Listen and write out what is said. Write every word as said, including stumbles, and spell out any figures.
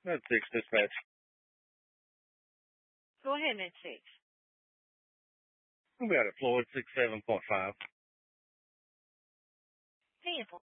Med six dispatch. Go ahead, Med six. We got it, Floyd six seven point five. Vehicle.